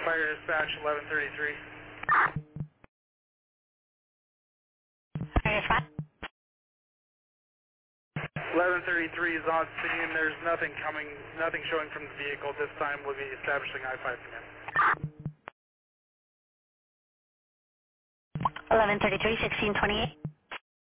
Fire dispatch 1133. Fire 5. 1133 is on scene. There's nothing showing from the vehicle. This time we'll be establishing I-5 command. 1133, 1628.